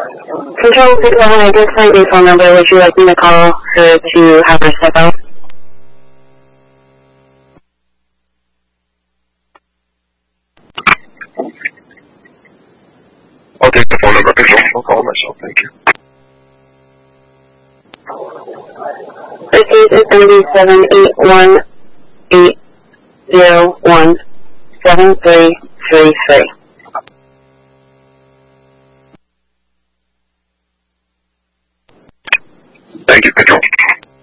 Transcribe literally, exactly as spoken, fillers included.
Control six one, I did find your phone number. Would you like me to call her to have her step out? I'll take the phone number, Control. I'll call myself, thank you. The case is going to be seven eight one eight zero one seven three three three. Thank you, Control.